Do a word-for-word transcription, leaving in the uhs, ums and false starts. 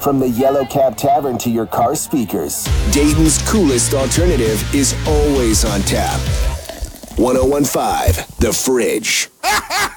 From the Yellow Cab Tavern to your car speakers, Dayton's coolest alternative is always on tap. ten fifteen, The Fridge.